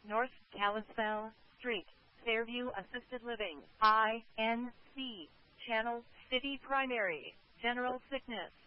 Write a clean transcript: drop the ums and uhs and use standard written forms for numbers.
North Kalispell Street, Fairview Assisted Living, INC, Channel City Primary, General Sickness.